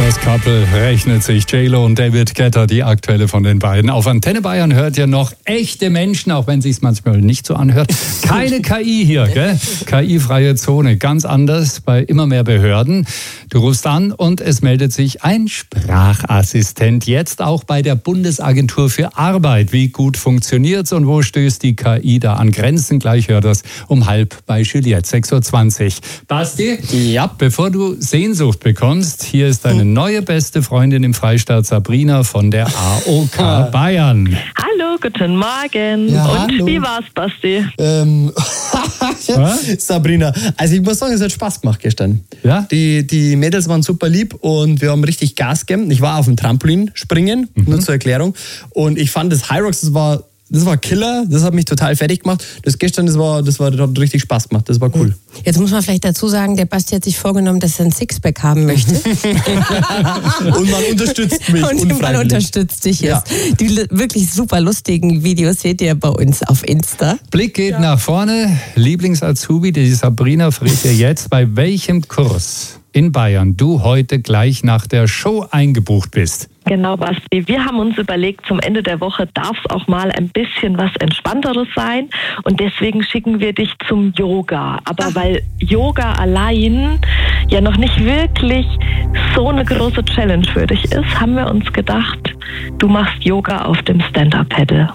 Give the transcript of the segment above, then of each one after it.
Das Couple rechnet sich. J-Lo und David Guetta, die aktuelle von den beiden. Auf Antenne Bayern hört ihr noch echte Menschen, auch wenn es sich manchmal nicht so anhört. Keine KI hier, gell? KI-freie Zone, ganz anders bei immer mehr Behörden. Du rufst an und es meldet sich ein Sprachassistent. Jetzt auch bei der Bundesagentur für Arbeit. Wie gut funktioniert's und wo stößt die KI da an Grenzen? Gleich hört das um 12 bei Juliette, 6.20 Uhr. Basti? Ja. Bevor du Sehnsucht bekommst, hier ist deine neue beste Freundin im Freistaat, Sabrina von der AOK Bayern. Hallo, guten Morgen. Ja, und hallo. wie war's, Basti? Sabrina, also ich muss sagen, es hat Spaß gemacht gestern. Ja? Die Mädels waren super lieb und wir haben richtig Gas gegeben. Ich war auf dem Trampolin springen, nur zur Erklärung. Und ich fand das High Rocks, das war Killer, das hat mich total fertig gemacht. Das hat richtig Spaß gemacht, das war cool. Jetzt muss man vielleicht dazu sagen, der Basti hat sich vorgenommen, dass er ein Sixpack haben möchte. Und man unterstützt mich. Und man unfreiwillig. unterstützt dich Ja. jetzt. Die wirklich super lustigen Videos seht ihr bei uns auf Insta. Blick geht nach vorne. Lieblings-Azubi, die Sabrina, fragt dir jetzt, bei welchem Kurs in Bayern du heute gleich nach der Show eingebucht bist. Genau, Basti. Wir haben uns überlegt, zum Ende der Woche darf es auch mal ein bisschen was Entspannteres sein. Und deswegen schicken wir dich zum Yoga. Aber weil Yoga allein ja noch nicht wirklich so eine große Challenge für dich ist, haben wir uns gedacht, du machst Yoga auf dem Stand-Up-Paddle.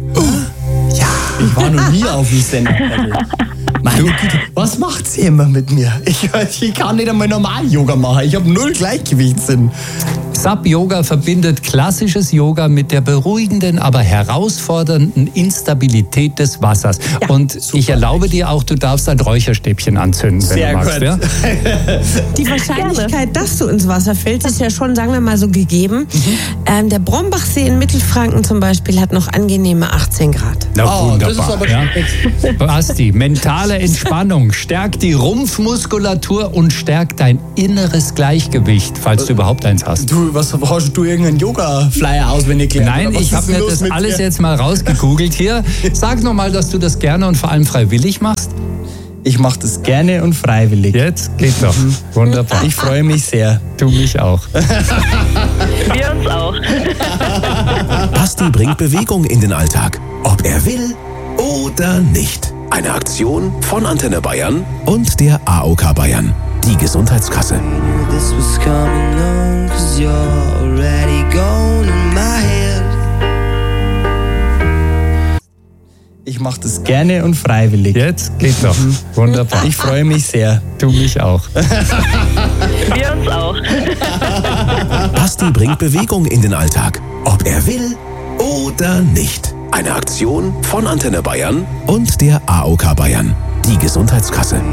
Ich war noch nie auf dem Stand-Up-Paddle. Meine Güte, was macht sie immer mit mir? Ich kann nicht einmal normal Yoga machen. Ich habe 0 Gleichgewichtssinn. SUP-Yoga verbindet klassisches Yoga mit der beruhigenden, aber herausfordernden Instabilität des Wassers. Ja, und ich erlaube dir auch, du darfst ein Räucherstäbchen anzünden, wenn Sehr du magst. gut. Ja? Die Wahrscheinlichkeit, dass du ins Wasser fällst, ist ja schon, sagen wir mal, so gegeben. Der Brombachsee in Mittelfranken zum Beispiel hat noch angenehme 18 Grad. Na, Oh, wunderbar. das ist aber ja? Basti, mentale Entspannung stärkt die Rumpfmuskulatur und stärkt dein inneres Gleichgewicht, falls du überhaupt eins hast. Du, hast du irgendeinen Yoga-Flyer auswendig gelernt? Nein, oder was ich ist habe mir los das mit alles dir? jetzt mal rausgegoogelt hier. Sag nochmal, dass du das gerne und vor allem freiwillig machst. Ich mache das gerne und freiwillig. Jetzt geht doch. Wunderbar. Ich freue mich sehr. Du mich auch. Wir uns auch. Basti bringt Bewegung in den Alltag. Ob er will oder nicht. Eine Aktion von Antenne Bayern und der AOK Bayern. Die Gesundheitskasse. This was coming on, 'cause you're already gone in my head. Ich mache das gerne und freiwillig. Jetzt geht doch. Wunderbar. Ich freue mich sehr. Du mich auch. Wir uns auch. Basti bringt Bewegung in den Alltag. Ob er will oder nicht. Eine Aktion von Antenne Bayern und der AOK Bayern. Die Gesundheitskasse.